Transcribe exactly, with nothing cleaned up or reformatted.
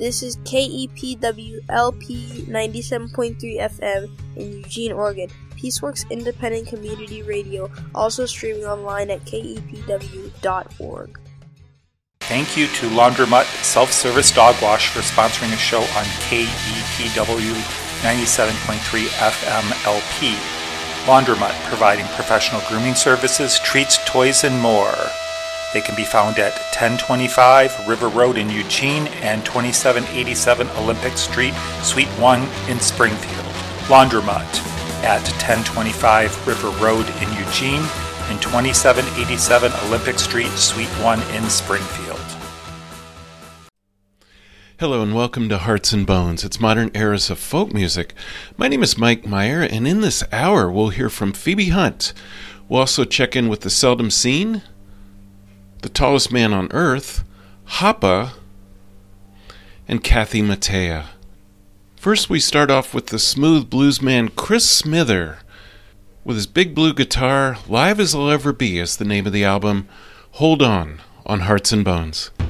This is K E P W L P ninety-seven point three F M in Eugene, Oregon. Peaceworks Independent Community Radio, also streaming online at K E P W dot org. Thank you to Laundromat Self-Service Dog Wash for sponsoring a show on K E P W ninety-seven point three F M L P. Laundromat, providing professional grooming services, treats, toys, and more. They can be found at ten twenty-five River Road in Eugene and twenty-seven eighty-seven Olympic Street, Suite one in Springfield. Laundromat at ten twenty-five River Road in Eugene and twenty-seven eighty-seven Olympic Street, Suite one in Springfield. Hello and welcome to Hearts and Bones. It's Modern Eras of Folk Music. My name is Mike Meyer, and in this hour we'll hear from Phoebe Hunt. We'll also check in with The Seldom Seen, The Tallest Man on Earth, Hapa, and Kathy Mattea. First we start off with the smooth bluesman Chris Smither with his big blue guitar. Live as I'll Ever Be is the name of the album. Hold On on Hearts and Bones.